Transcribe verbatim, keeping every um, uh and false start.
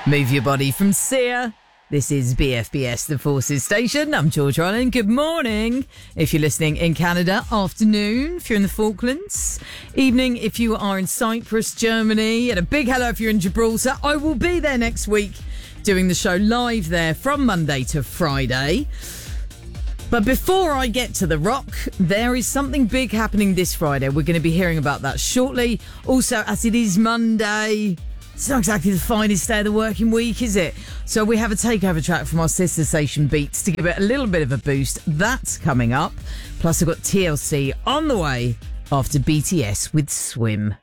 Move your body from Sia. This is B F B S, the Forces Station. I'm George Ryland. Good morning. If you're listening in Canada, afternoon if you're in the Falklands, evening if you are in Cyprus, Germany, and a big hello if you're in Gibraltar. I will be there next week doing the show live there from Monday to Friday. But before I get to the rock, there is something big happening this Friday. We're going to be hearing about that shortly. Also, as it is Monday, it's not exactly the finest day of the working week, is it? So we have a takeover track from our sister station Beats to give it a little bit of a boost. That's coming up. Plus, I've got T L C on the way after B T S with Swim.